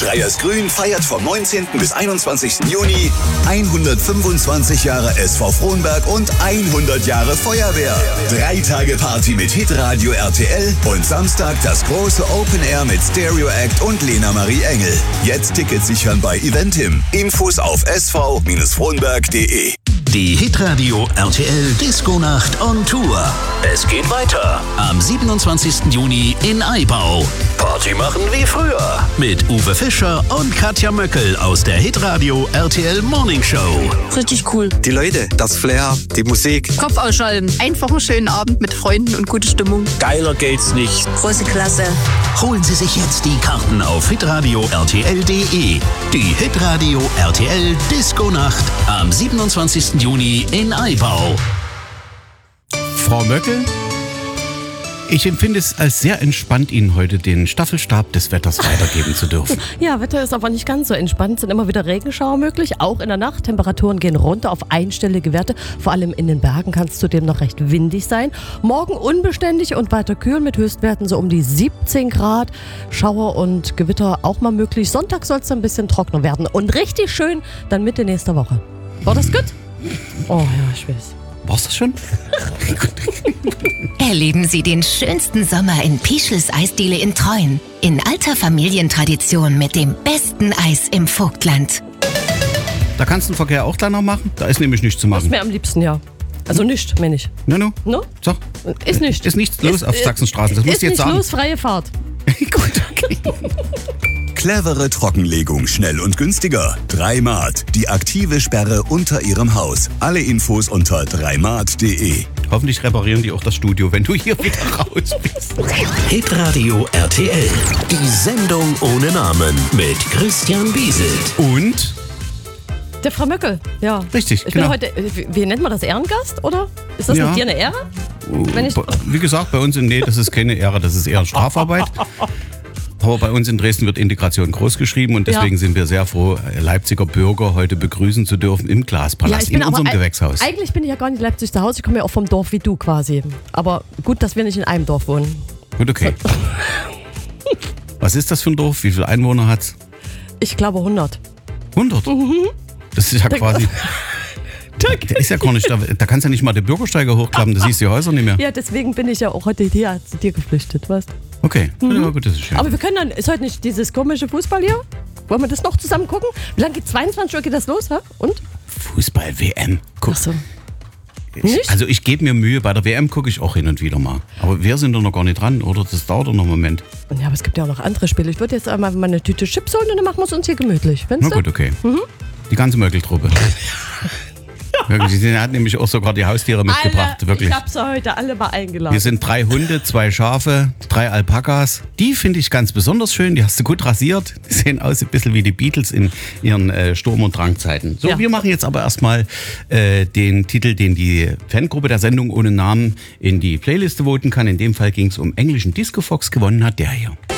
Schreiersgrün feiert vom 19. bis 21. Juni 125 Jahre SV Frohnberg und 100 Jahre Feuerwehr. 3 Tage Party mit Hitradio RTL und Samstag das große Open Air mit Stereo Act und Lena Marie Engel. Jetzt Tickets sichern bei Eventim. Infos auf sv-frohnberg.de. Die Hitradio RTL Disco-Nacht on Tour. Es geht weiter am 27. Juni in Aibau. Party machen wie früher mit Uwe Fischer und Katja Möckel aus der Hitradio RTL Morning Show. Richtig cool. Die Leute, das Flair, die Musik. Kopf ausschalten. Einfach einen schönen Abend mit Freunden und gute Stimmung. Geiler geht's nicht. Große Klasse. Holen Sie sich jetzt die Karten auf hitradio rtl.de. Die Hitradio RTL Disco-Nacht am 27. Juni in Aibau. Frau Möckel, ich empfinde es als sehr entspannt, Ihnen heute den Staffelstab des Wetters weitergeben zu dürfen. Ja, Wetter ist aber nicht ganz so entspannt. Es sind immer wieder Regenschauer möglich, auch in der Nacht. Temperaturen gehen runter auf einstellige Werte. Vor allem in den Bergen kann es zudem noch recht windig sein. Morgen unbeständig und weiter kühl mit Höchstwerten so um die 17 Grad. Schauer und Gewitter auch mal möglich. Sonntag soll es ein bisschen trockener werden. Und richtig schön dann Mitte nächster Woche. War das gut? Oh ja, ich weiß. War's das schon? Erleben Sie den schönsten Sommer in Pischels Eisdiele in Treuen. In alter Familientradition mit dem besten Eis im Vogtland. Da kannst du den Verkehr auch gleich noch machen. Da ist nämlich nichts zu Das machen. mir am liebsten, ja. Also nicht, meine ich. No. So. Ist nicht. Ist nichts los auf Sachsenstraßen. Das musst du jetzt sagen. Ist nicht los, freie Fahrt. Gut, okay. Clevere Trockenlegung, schnell und günstiger. 3Mart, die aktive Sperre unter Ihrem Haus. Alle Infos unter 3mart.de. Hoffentlich reparieren die auch das Studio, wenn du hier wieder raus bist. Hitradio RTL. Die Sendung ohne Namen mit Christian Bieselt. Und? Der Frau Möckel, ja. Richtig, Ich genau. bin heute, wie nennt man das, Ehrengast, oder? Ist das Ja. mit dir eine Ehre? Wenn ich, Wie gesagt, bei uns das ist keine Ehre, das ist eher Strafarbeit. Aber bei uns in Dresden wird Integration groß geschrieben und deswegen sind wir sehr froh, Leipziger Bürger heute begrüßen zu dürfen im Glaspalast, in unserem Gewächshaus. Eigentlich bin ich ja gar nicht Leipzig zu Hause, ich komme ja auch vom Dorf wie du quasi. Aber gut, dass wir nicht in einem Dorf wohnen. Gut, okay. Was ist das für ein Dorf? Wie viele Einwohner hat's? Ich glaube 100. 100? Das ist ja quasi... Der ist ja gar nicht, da kannst du ja nicht mal den Bürgersteiger hochklappen, da siehst du die Häuser nicht mehr. Ja, deswegen bin ich ja auch heute hier zu dir geflüchtet, weißt du? Okay, ja, gut, das ist schön. Aber wir können dann, ist heute nicht dieses komische Fußball hier? Wollen wir das noch zusammen gucken? Wie lange geht 22 Uhr geht das los, hä? Und? Fußball-WM. Guck. Ach so. Nicht? Also ich gebe mir Mühe, bei der WM gucke ich auch hin und wieder mal. Aber wir sind doch noch gar nicht dran, oder? Das dauert doch noch einen Moment. Ja, aber es gibt ja auch noch andere Spiele. Ich würde jetzt einmal meine Tüte Chips holen und dann machen wir es uns hier gemütlich. Na gut, okay. Die ganze Möckeltruppe. Wirklich, sie hat nämlich auch sogar die Haustiere mitgebracht, alle, wirklich. Ich habe sie heute alle mal eingeladen. Hier sind 3 Hunde, 2 Schafe, 3 Alpakas. Die finde ich ganz besonders schön, die hast du gut rasiert. Die sehen aus ein bisschen wie die Beatles in ihren Sturm- und Drangzeiten. So, Ja. wir machen jetzt aber erstmal den Titel, den die Fangruppe der Sendung ohne Namen in die Playliste voten kann. In dem Fall ging es um englischen Disco Fox, gewonnen hat der hier.